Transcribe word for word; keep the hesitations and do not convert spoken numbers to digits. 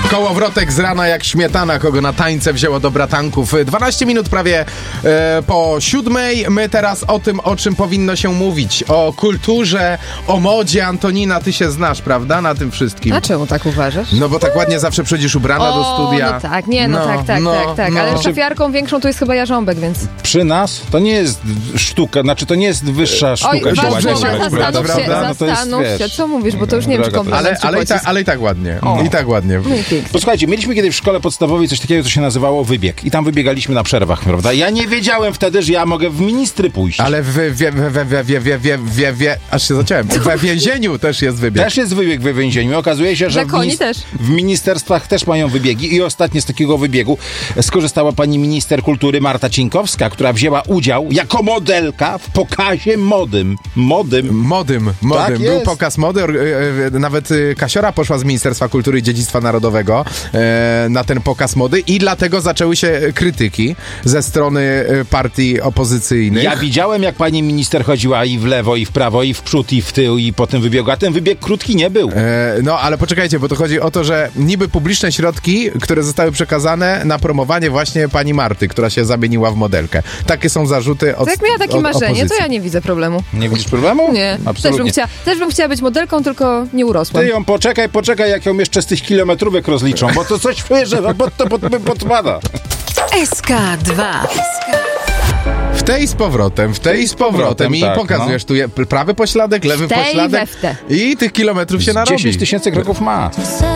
Kołowrotek z rana jak śmietana, kogo na tańce wzięło do bratanków. dwanaście minut prawie e, po siódmej. My teraz o tym, o czym powinno się mówić. O kulturze, o modzie. Antonina, ty się znasz, prawda? Na tym wszystkim. A czemu tak uważasz? No bo tak ładnie zawsze przychodzisz ubrana o, do studia. no tak, nie, no, No, tak, tak, no, tak, tak. no. Ale szafiarką większą to jest chyba Jarząbek, więc... Przy nas to nie jest sztuka, znaczy to nie jest wyższa sztuka. Oj, się ważne, ładnie ważne, ubrać, prawda, zastanów się, prawda? No to jest, zastanów się, wiesz, co mówisz, bo to już nie wiem, czy droga to komplement Ale, ale, i tak, ale i tak ładnie. O. I tak ładnie. No i pięknie. Posłuchajcie, mieliśmy kiedyś w szkole podstawowej coś takiego, co się nazywało wybieg. I tam wybiegaliśmy na przerwach, prawda? Ja nie wiedziałem wtedy, że ja mogę w ministry pójść. Ale w wie, wie, wie, wie, wie, wie, wie, wie, wie, aż się zaciąłem. We więzieniu też jest wybieg. Też jest wybieg we więzieniu. Okazuje się, że Dla w, koni też. w ministerstwach też mają wybiegi. I ostatnio z takiego wybiegu skorzystała pani minister kultury Marta Cieńkowska, która wzięła udział jako modelka w pokazie modym. Modym. Modym, modym. Tak Był jest. pokaz mody. e, e, Nawet e, Kasiora poszła z Ministerstwa Kultury i Dziedzictwa Narodowego e, na ten pokaz mody i dlatego zaczęły się krytyki ze strony e, partii opozycyjnych. Ja widziałem, jak pani minister chodziła i w lewo, i w prawo, i w przód, i w tył, i potem wybiegła. A ten wybieg krótki nie był. E, no, ale poczekajcie, bo to chodzi o to, że niby publiczne środki, które zostały przekazane na promowanie właśnie pani Marty, która się zamieniła w modelkę. Takie są zarzuty od To jak miała takie od marzenie, opozycji. to ja nie widzę problemu. Nie widzisz problemu? Nie, też bym, Absolutnie. chciała, też bym chciała być modelką, tylko nie urosłam. Ty ją poczekaj, poczekaj, jak ją jeszcze z tych kilometrówek rozliczą, bo to coś czuję, że bo to pod, podpada. S K dwa. W tej z powrotem, w tej z powrotem i tak, pokazujesz tu je- prawy pośladek, lewy W tej pośladek we w te. i tych kilometrów się narobi. dziesięć tysięcy kroków ma.